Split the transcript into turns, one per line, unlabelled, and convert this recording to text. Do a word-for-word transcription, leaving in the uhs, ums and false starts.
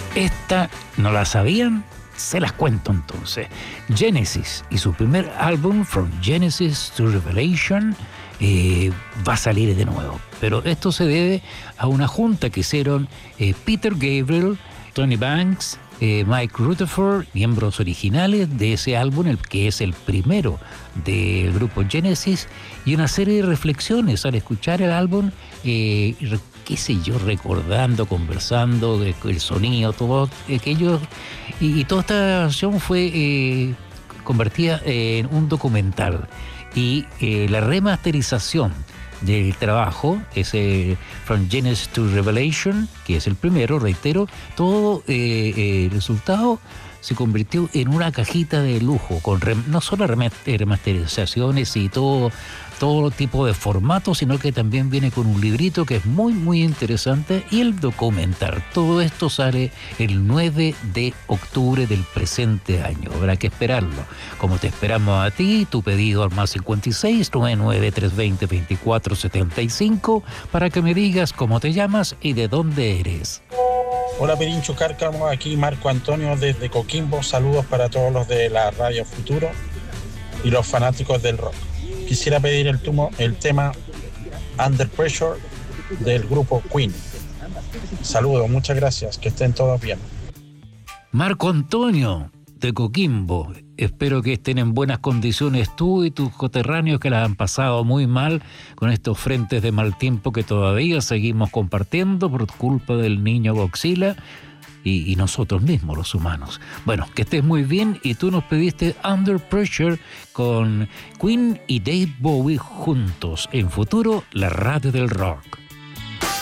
Esta no la sabían, se las cuento entonces. Genesis y su primer álbum, From Genesis to Revelation, eh, va a salir de nuevo. Pero esto se debe a una junta que hicieron eh, Peter Gabriel, Tony Banks, eh, Mike Rutherford, miembros originales de ese álbum, el que es el primero del grupo Genesis, y una serie de reflexiones al escuchar el álbum, eh, qué sé yo, recordando, conversando, de, el sonido, todo aquello, y, y toda esta canción fue eh, convertida en un documental, y eh, la remasterización del trabajo, ese From Genesis to Revelation, que es el primero, reitero, todo eh, eh, el resultado se convirtió en una cajita de lujo, con rem, no solo remasterizaciones y todo, todo tipo de formatos, sino que también viene con un librito que es muy, muy interesante, y el documental. Todo esto sale el nueve de octubre del presente año. Habrá que esperarlo. Como te esperamos a ti, tu pedido al más cincuenta y seis, nueve nueve tres dos cero, veinticuatro setenta y cinco, para que me digas cómo te llamas y de dónde eres.
Hola Pirincho Cárcamo, aquí Marco Antonio desde Coquimbo. Saludos para todos los de la Radio Futuro y los fanáticos del rock. Quisiera pedir el, tumo, el tema Under Pressure del grupo Queen. Saludos, muchas gracias, que estén todos bien.
Marco Antonio de Coquimbo, espero que estén en buenas condiciones tú y tus coterráneos, que las han pasado muy mal con estos frentes de mal tiempo que todavía seguimos compartiendo por culpa del niño Godzilla y, y nosotros mismos, los humanos. Bueno, que estés muy bien, y tú nos pediste Under Pressure con Queen y Dave Bowie juntos en Futuro, la radio del rock.